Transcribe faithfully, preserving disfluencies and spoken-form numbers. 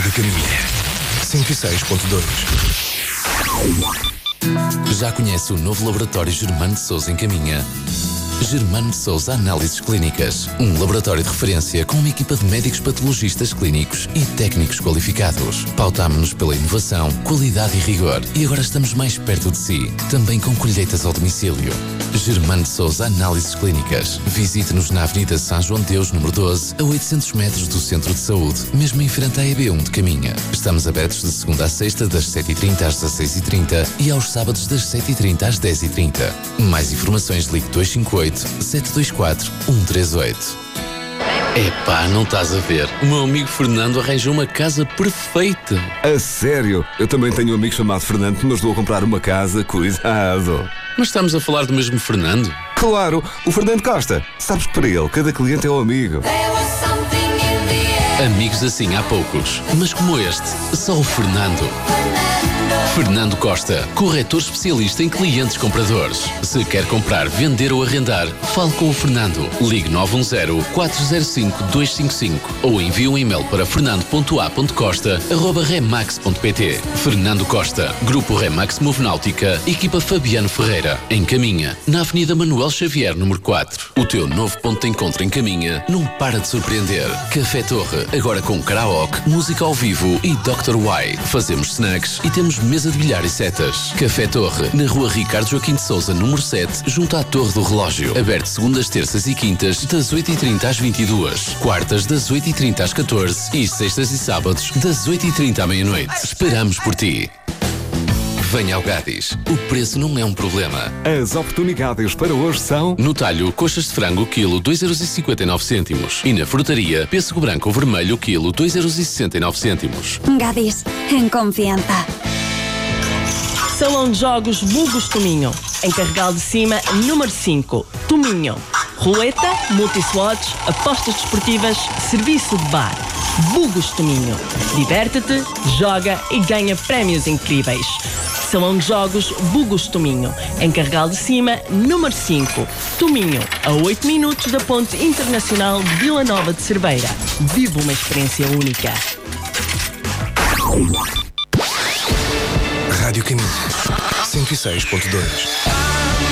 Rádio Caminha cento e seis ponto dois. Já conhece o novo laboratório Germano de Sousa em Caminha? Germano de Sousa Análises Clínicas. Um laboratório de referência com uma equipa de médicos patologistas clínicos e técnicos qualificados. Pautámo-nos pela inovação, qualidade e rigor. E agora estamos mais perto de si, também com colheitas ao domicílio. Germano de Sousa Análises Clínicas. Visite-nos na Avenida São João de Deus, número doze, a oitocentos metros do Centro de Saúde, mesmo em frente à E B um de Caminha. Estamos abertos de segunda a sexta, das sete e trinta às dezasseis e trinta e aos sábados das sete e trinta às dez e trinta. Mais informações ligue dois cinco oito, sete dois quatro, um três oito. Epá, não estás a ver? O meu amigo Fernando arranjou uma casa perfeita. A sério? Eu também tenho um amigo chamado Fernando que me ajudou a comprar uma casa. Cuidado. Mas estamos a falar do mesmo Fernando? Claro, o Fernando Costa. Sabes que para ele, cada cliente é um amigo. Amigos assim há poucos, mas como este, só o Fernando. Fernando Costa, corretor especialista em clientes compradores. Se quer comprar, vender ou arrendar, fale com o Fernando. Ligue nove um zero, quatro zero cinco, dois cinco cinco ou envie um e-mail para fernando ponto a ponto costa arroba remax ponto pt. Fernando Costa, Grupo Remax Movenáutica, equipa Fabiano Ferreira, em Caminha, na Avenida Manuel Xavier, número quatro. O teu novo ponto de encontro em Caminha não para de surpreender. Café Torre, agora com karaoke, música ao vivo e doutor Y. Fazemos snacks e temos mesa de bilhar e setas. Café Torre, na Rua Ricardo Joaquim de Sousa, número sete, junto à Torre do Relógio. Aberto segundas, terças e quintas, das oito e trinta às vinte e duas. Quartas, das oito e trinta às catorze. E sextas e sábados, das oito e trinta à meia-noite. Esperamos por ti. Venha ao Gadis. O preço não é um problema. As oportunidades para hoje são... No talho, coxas de frango, quilo, dois euros e cinquenta e nove cêntimos. E na frutaria, pêssego branco ou vermelho, quilo, dois euros e sessenta e nove cêntimos. Gadis, em confiança. Salão de Jogos Bugos Tominho. Em Carregal de Cima, número cinco. Tominho. Roleta, multiswatch, apostas desportivas, serviço de bar. Bugos Tominho. Diverte-te, joga e ganha prémios incríveis. Salão de Jogos Bugos Tominho. Em Carregal de Cima, número cinco. Tominho, a oito minutos da Ponte Internacional de Vila Nova de Cerveira. Vive uma experiência única. Rádio Caminha cento e seis ponto dois.